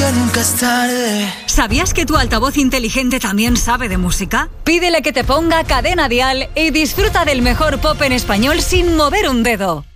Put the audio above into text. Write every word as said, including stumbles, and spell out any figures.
nunca es tarde. ¿Sabías que tu altavoz inteligente también sabe de música? Pídele que te ponga Cadena Dial y disfruta del mejor pop en español sin mover un dedo.